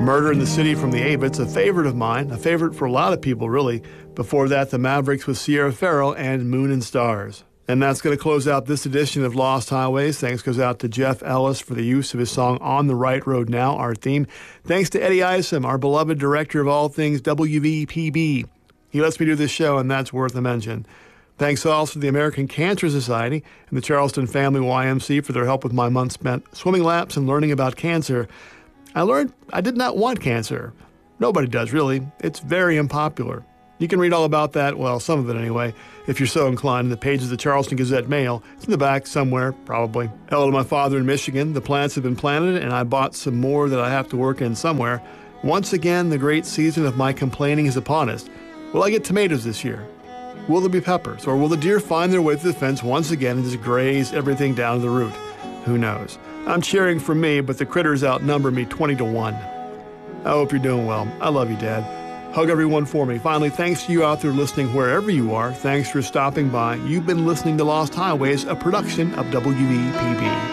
Murder in the City from the Avets, a favorite of mine, a favorite for a lot of people, really. Before that, The Mavericks with Sierra Farrell and Moon and Stars. And that's going to close out this edition of Lost Highways. Thanks goes out to Jeff Ellis for the use of his song On the Right Road Now, our theme. Thanks to Eddie Isom, our beloved director of all things WVPB. He lets me do this show, and that's worth a mention. Thanks also to the American Cancer Society and the Charleston Family YMC for their help with my month spent swimming laps and learning about cancer. I learned I did not want cancer. Nobody does, really. It's very unpopular. You can read all about that, well, some of it anyway, if you're so inclined, in the pages of the Charleston Gazette-Mail. It's in the back somewhere, probably. Hello to my father in Michigan. The plants have been planted, and I bought some more that I have to work in somewhere. Once again, the great season of my complaining is upon us. Will I get tomatoes this year? Will there be peppers? Or will the deer find their way through the fence once again and just graze everything down to the root? Who knows? I'm cheering for me, but the critters outnumber me 20-1. I hope you're doing well. I love you, Dad. Hug everyone for me. Finally, thanks to you out there listening wherever you are. Thanks for stopping by. You've been listening to Lost Highways, a production of WVPB.